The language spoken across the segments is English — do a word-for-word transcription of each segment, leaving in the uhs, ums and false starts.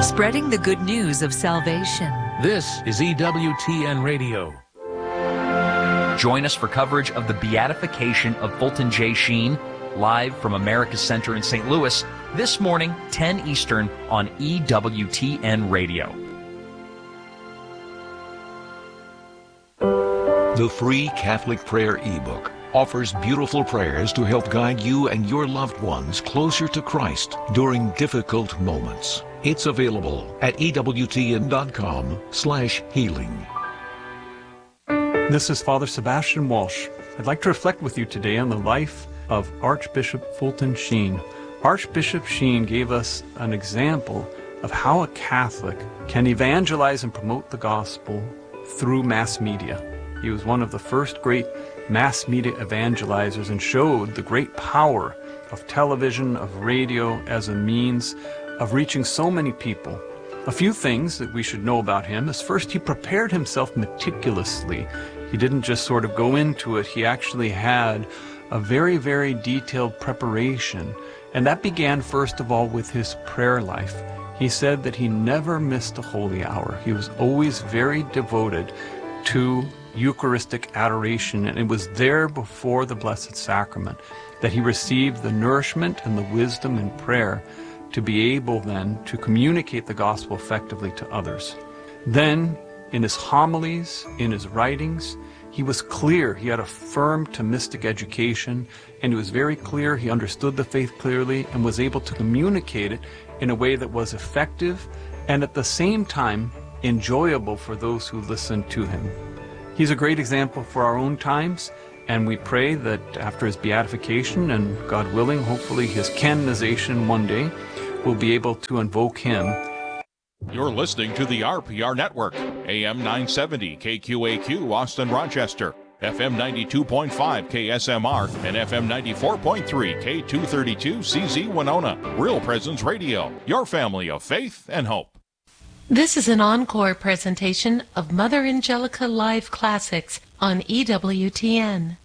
spreading the good news of salvation. This is E W T N Radio. Join us for coverage of the beatification of Fulton J. Sheen, live from America's Center in Saint Louis, this morning, ten Eastern, on E W T N Radio. The free Catholic Prayer ebook offers beautiful prayers to help guide you and your loved ones closer to Christ during difficult moments. It's available at ewtn.com slash healing. This is Father Sebastian Walsh. I'd like to reflect with you today on the life of Archbishop Fulton Sheen. Archbishop Sheen gave us an example of how a Catholic can evangelize and promote the gospel through mass media. He was one of the first great mass media evangelizers and showed the great power of television, of radio, as a means of reaching so many people. A few things that we should know about him is, first, he prepared himself meticulously. He didn't just sort of go into it. He actually had a very, very detailed preparation. And that began, first of all, with his prayer life. He said that he never missed a holy hour. He was always very devoted to Eucharistic adoration, and it was there before the Blessed Sacrament that he received the nourishment and the wisdom in prayer to be able then to communicate the gospel effectively to others. Then, in his homilies, in his writings, he was clear. He had a firm Thomistic education, and he was very clear. He understood the faith clearly and was able to communicate it in a way that was effective and at the same time enjoyable for those who listened to him. He's a great example for our own times, and we pray that after his beatification and, God willing, hopefully his canonization one day, we'll be able to invoke him. You're listening to the R P R Network, A M nine seventy K Q A Q Austin Rochester, F M ninety-two point five K S M R, and F M ninety-four point three K two thirty-two C Z Winona. Real Presence Radio, your family of faith and hope. This is an encore presentation of Mother Angelica Live Classics on E W T N.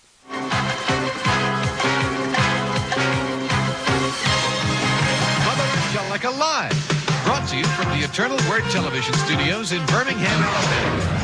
Mother Angelica Live, brought to you from the Eternal Word Television Studios in Birmingham, Alabama.